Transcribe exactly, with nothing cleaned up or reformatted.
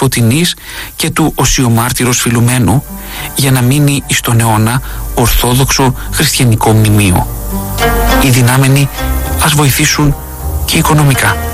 Φωτεινής και του Οσιομάρτυρος Φιλουμένου, για να μείνει εις τον αιώνα ορθόδοξο χριστιανικό μνημείο. Οι δυνάμενοι ας βοηθήσουν και οικονομικά.